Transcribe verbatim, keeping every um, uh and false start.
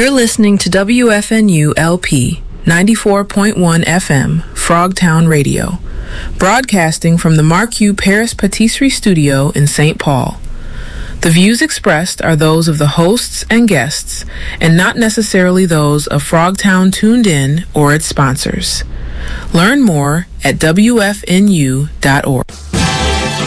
You're listening to W F N U L P ninety-four point one F M, Frogtown Radio, broadcasting from the Marque Paris Patisserie Studio in Saint Paul. The views expressed are those of the hosts and guests, and not necessarily those of Frogtown Tuned In or its sponsors. Learn more at W F N U dot org.